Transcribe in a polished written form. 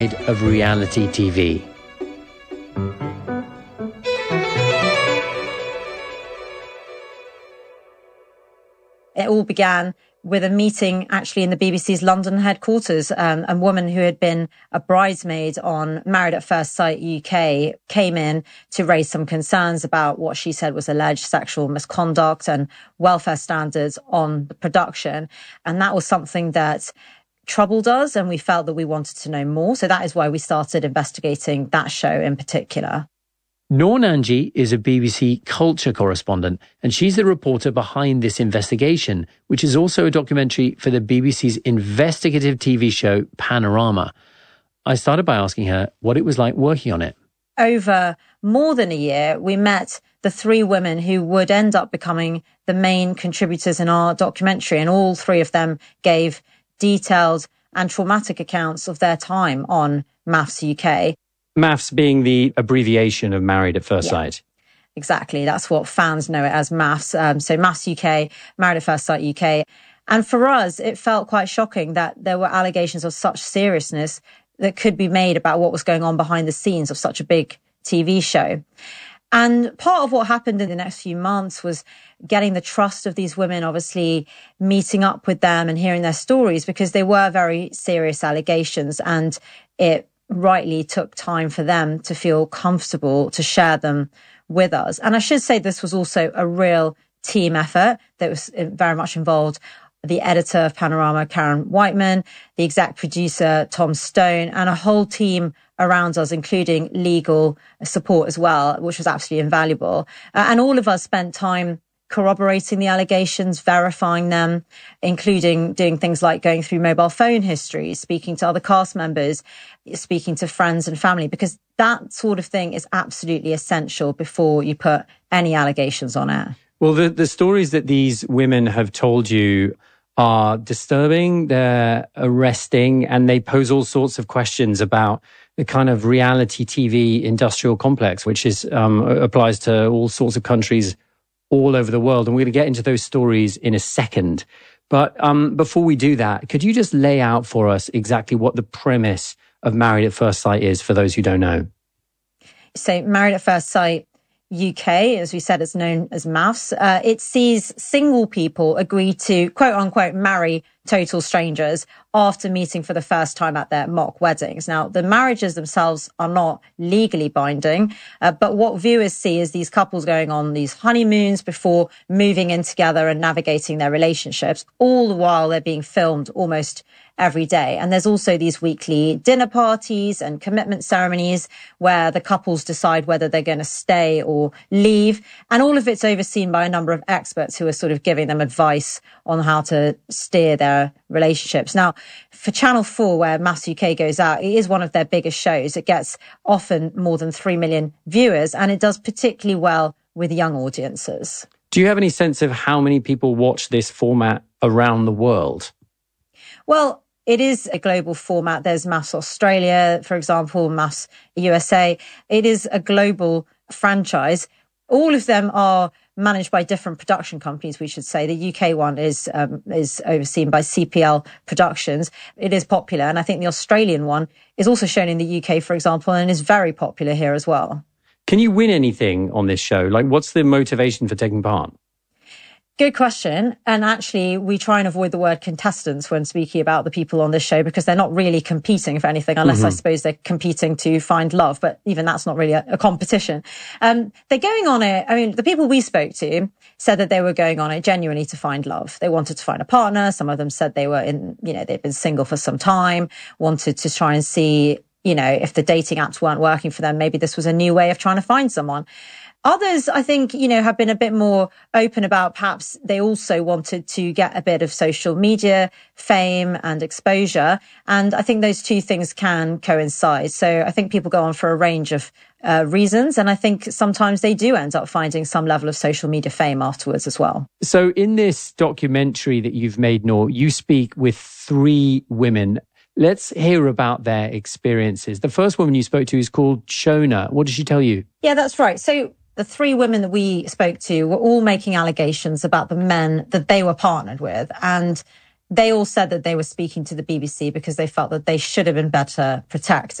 of reality TV. It all began with a meeting actually in the BBC's London headquarters. A woman who had been a bridesmaid on Married at First Sight UK came in to raise some concerns about what she said was alleged sexual misconduct and welfare standards on the production. And that was something that troubled us, and we felt that we wanted to know more. So that is why we started investigating that show in particular. Noor Nanji is a BBC culture correspondent, and she's the reporter behind this investigation, which is also a documentary for the BBC's investigative TV show Panorama. I started by asking her what it was like working on it. Over more than a year, we met the three women who would end up becoming the main contributors in our documentary, and all three of them gave detailed and traumatic accounts of their time on MAFS UK. MAFS being the abbreviation of Married at First Sight. Exactly. That's what fans know it as MAFS. So MAFS UK, Married at First Sight UK. And for us, it felt quite shocking that there were allegations of such seriousness that could be made about what was going on behind the scenes of such a big TV show. And part of what happened in the next few months was getting the trust of these women, obviously meeting up with them and hearing their stories, because they were very serious allegations, and it rightly took time for them to feel comfortable to share them with us. And I should say this was also a real team effort that was very much involved the editor of Panorama, Karen Whiteman, the exec producer, Tom Stone, and a whole team around us, including legal support as well, which was absolutely invaluable. And all of us spent time corroborating the allegations, verifying them, including doing things like going through mobile phone histories, speaking to other cast members, speaking to friends and family, because that sort of thing is absolutely essential before you put any allegations on air. Well, the stories that these women have told you are disturbing, they're arresting, and they pose all sorts of questions about the kind of reality TV industrial complex, which is applies to all sorts of countries all over the world. And we're going to get into those stories in a second. But before we do that, could you just lay out for us exactly what the premise of Married at First Sight is for those who don't know? So Married at First Sight UK, as we said, is known as MAFS. It sees single people agree to, quote unquote, marry total strangers after meeting for the first time at their mock weddings. Now, the marriages themselves are not legally binding, but what viewers see is these couples going on these honeymoons before moving in together and navigating their relationships, all the while they're being filmed almost every day. And there's also these weekly dinner parties and commitment ceremonies where the couples decide whether they're going to stay or leave. And all of it's overseen by a number of experts who are sort of giving them advice on how to steer their relationships. Now, for Channel 4, where MAFS UK goes out, it is one of their biggest shows. It gets often more than 3 million viewers, and it does particularly well with young audiences. Do you have any sense of how many people watch this format around the world? Well, it is a global format. There's MAFS Australia, for example, MAFS USA. It is a global franchise. All of them are managed by different production companies, we should say. The UK one is overseen by CPL Productions. It is popular. And I think the Australian one is also shown in the UK, for example, and is very popular here as well. Can you win anything on this show? Like, what's the motivation for taking part? Good question. And actually, we try and avoid the word contestants when speaking about the people on this show, because they're not really competing for anything, unless I suppose they're competing to find love. But even that's not really a competition. They're going on it. I mean, the people we spoke to said that they were going on it genuinely to find love. They wanted to find a partner. Some of them said they were they'd been single for some time, wanted to try and see, if the dating apps weren't working for them, maybe this was a new way of trying to find someone. Others, I think, have been a bit more open about perhaps they also wanted to get a bit of social media fame and exposure. And I think those two things can coincide. So I think people go on for a range of reasons. And I think sometimes they do end up finding some level of social media fame afterwards as well. So in this documentary that you've made, Noor, you speak with 3 women. Let's hear about their experiences. The first woman you spoke to is called Shona. What did she tell you? Yeah, that's right. So the 3 women that we spoke to were all making allegations about the men that they were partnered with. And They all said that they were speaking to the BBC because they felt that they should have been better protected.